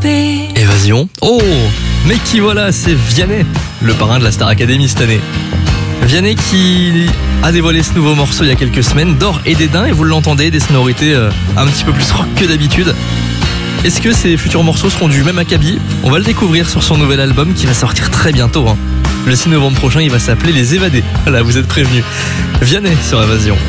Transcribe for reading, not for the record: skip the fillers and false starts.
Évasion. Oh, mais qui voilà, c'est Vianney, le parrain de la Star Academy cette année. Vianney qui a dévoilé ce nouveau morceau il y a quelques semaines, D'or et dédain, et vous l'entendez, des sonorités un petit peu plus rock que d'habitude. Est-ce que ces futurs morceaux seront du même acabit ? On va le découvrir sur son nouvel album qui va sortir très bientôt. Le 6 novembre prochain, il va s'appeler Les Évadés. Voilà, vous êtes prévenus. Vianney sur Évasion.